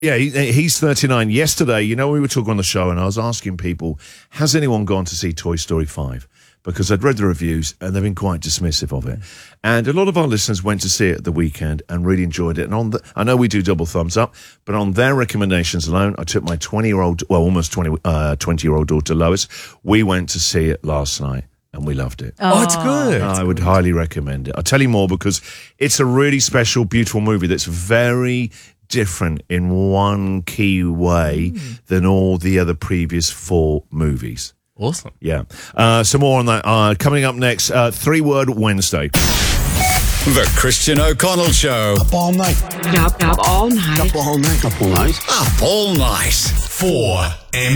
Yeah, he's 39. Yesterday, we were talking on the show and I was asking people, has anyone gone to see Toy Story 5? Because I'd read the reviews and they've been quite dismissive of it. And a lot of our listeners went to see it at the weekend and really enjoyed it. And I know we do double thumbs up, but on their recommendations alone, I took my almost 20-year-old daughter, Lois. We went to see it last night. And we loved it. Oh, it's good. I would highly recommend it. I'll tell you more because it's a really special, beautiful movie that's very different in one key way than all the other previous 4 movies. Awesome. Yeah. Some more on that. Coming up next, 3-Word Wednesday. The Christian O'Connell Show. Up all night. Up all night. Up all night. Up all night. 4